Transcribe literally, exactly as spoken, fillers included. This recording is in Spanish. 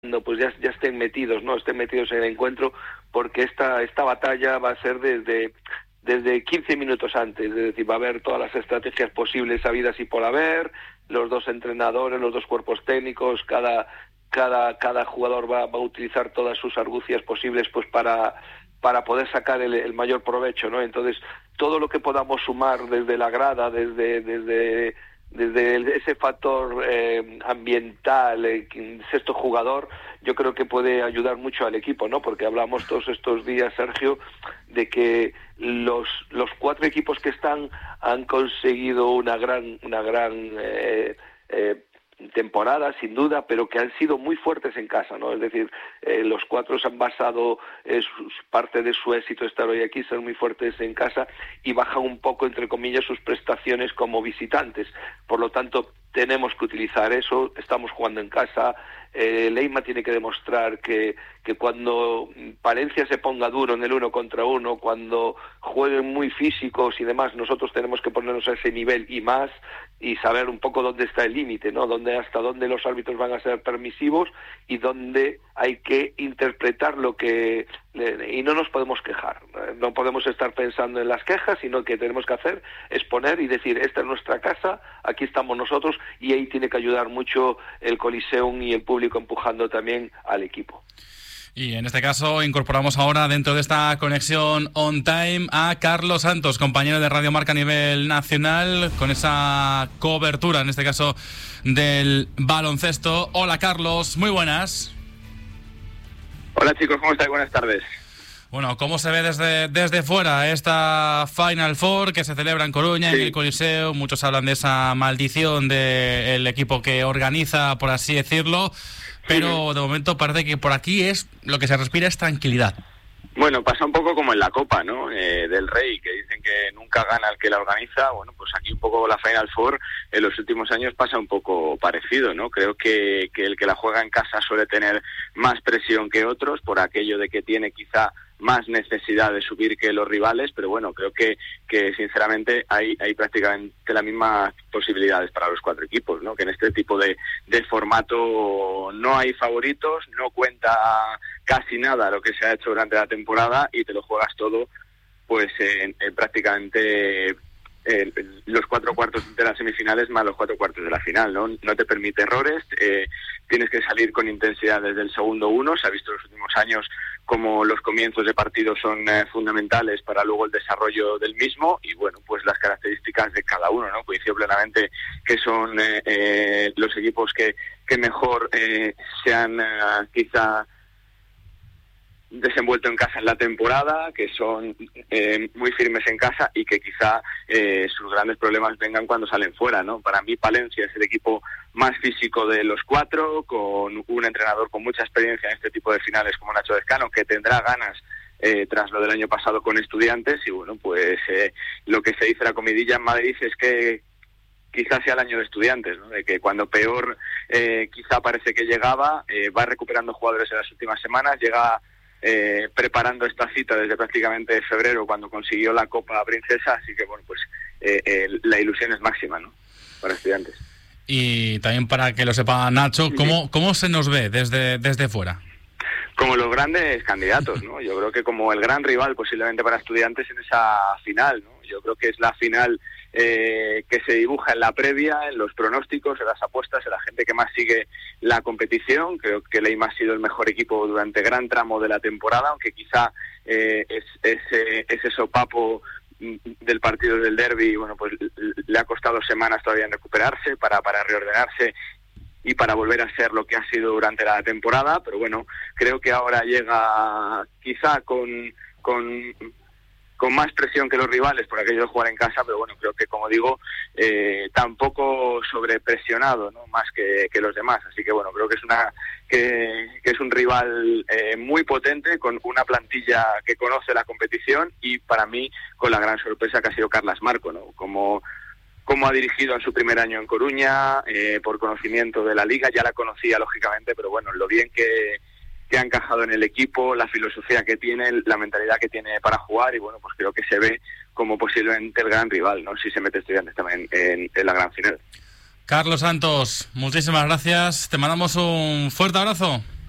pues ya, ya estén metidos, ¿no? Estén metidos en el encuentro, porque esta, esta batalla va a ser desde, desde quince minutos antes, es decir, va a haber todas las estrategias posibles habidas y por haber, los dos entrenadores, los dos cuerpos técnicos, cada, cada, cada jugador va, va a utilizar todas sus argucias posibles pues para, para poder sacar el, el mayor provecho, ¿no? Entonces, todo lo que podamos sumar desde la grada, desde, desde desde el, ese factor eh, ambiental, eh, sexto jugador, yo creo que puede ayudar mucho al equipo, ¿no? Porque hablamos todos estos días, Sergio, de que los los cuatro equipos que están han conseguido una gran una gran eh, eh, temporada, sin duda, pero que han sido muy fuertes en casa, ¿no? Es decir, eh, los cuatro se han basado, eh, su, parte de su éxito estar hoy aquí, ser muy fuertes en casa, y bajan un poco, entre comillas, sus prestaciones como visitantes. Por lo tanto, tenemos que utilizar eso, estamos jugando en casa, eh, Leima tiene que demostrar que, que cuando Palencia se ponga duro en el uno contra uno, cuando jueguen muy físicos y demás, nosotros tenemos que ponernos a ese nivel y más, y saber un poco dónde está el límite, ¿no? Dónde, hasta dónde los árbitros van a ser permisivos y dónde hay que interpretar lo que... Y no nos podemos quejar, no podemos estar pensando en las quejas, sino que tenemos que hacer es poner y decir, esta es nuestra casa, aquí estamos nosotros, y ahí tiene que ayudar mucho el Coliseum y el público empujando también al equipo. Y en este caso incorporamos ahora dentro de esta conexión on time a Carlos Santos, compañero de Radio Marca a nivel nacional, con esa cobertura, en este caso, del baloncesto. Hola Carlos, muy buenas. Hola chicos, ¿cómo estáis? Buenas tardes. Bueno, ¿cómo se ve desde, desde fuera esta Final Four que se celebra en Coruña, sí, en el Coliseo? Muchos hablan de esa maldición del equipo que organiza, por así decirlo, pero sí, de momento parece que por aquí es lo que se respira es tranquilidad. Bueno, pasa un poco como en la Copa, ¿no? Eh, del Rey, que dicen que nunca gana el que la organiza. Bueno, pues aquí un poco la Final Four en los últimos años pasa un poco parecido, ¿no? Creo que, que el que la juega en casa suele tener más presión que otros por aquello de que tiene quizá más necesidad de subir que los rivales, pero bueno, creo que, que sinceramente hay, hay prácticamente las mismas posibilidades para los cuatro equipos, ¿no? Que en este tipo de, de formato no hay favoritos, no cuenta casi nada lo que se ha hecho durante la temporada y te lo juegas todo pues en, en prácticamente eh, los cuatro cuartos de las semifinales más los cuatro cuartos de la final, ¿no? No te permite errores, eh, tienes que salir con intensidad desde el segundo uno. Se ha visto en los últimos años como los comienzos de partido son eh, fundamentales para luego el desarrollo del mismo, y bueno, pues las características de cada uno, ¿no? Coincido plenamente que son eh, eh, los equipos que, que mejor eh, se han eh, quizá desenvuelto en casa en la temporada, que son eh, muy firmes en casa y que quizá eh, sus grandes problemas vengan cuando salen fuera, ¿no? Para mí Palencia es el equipo más físico de los cuatro, con un entrenador con mucha experiencia en este tipo de finales como Nacho Descano, que tendrá ganas eh, tras lo del año pasado con Estudiantes, y bueno, pues eh, lo que se dice la comidilla en Madrid es que quizás sea el año de Estudiantes, ¿no? De que cuando peor eh, quizá parece que llegaba, eh, va recuperando jugadores en las últimas semanas, llega Eh, preparando esta cita desde prácticamente febrero, cuando consiguió la Copa Princesa, así que bueno, pues eh, eh, la ilusión es máxima, ¿no? Para Estudiantes. Y también para que lo sepa Nacho, ¿cómo, cómo se nos ve desde, desde fuera? Como los grandes candidatos, ¿no? Yo creo que como el gran rival posiblemente para Estudiantes en esa final, ¿no? Yo creo que es la final eh, que se dibuja en la previa, en los pronósticos, en las apuestas, en la gente que más sigue la competición. Creo que Leima ha sido el mejor equipo durante gran tramo de la temporada, aunque quizá eh, es, ese, ese sopapo del partido del derbi, bueno, pues le ha costado semanas todavía en recuperarse para, para reordenarse y para volver a ser lo que ha sido durante la temporada, pero bueno, creo que ahora llega quizá con con, con más presión que los rivales por aquello de jugar en casa, pero bueno, creo que, como digo, eh, tampoco sobrepresionado, ¿no? Más que, que los demás, así que bueno, creo que es una que, que es un rival eh, muy potente, con una plantilla que conoce la competición, y para mí con la gran sorpresa que ha sido Carlas Marco, ¿no? Como cómo ha dirigido en su primer año en Coruña, eh, por conocimiento de la liga, ya la conocía lógicamente, pero bueno, lo bien que, que ha encajado en el equipo, la filosofía que tiene, la mentalidad que tiene para jugar, y bueno, pues creo que se ve como posiblemente el gran rival, ¿no? Si se mete Estudiantes también en, en la gran final. Carlos Santos, muchísimas gracias, te mandamos un fuerte abrazo.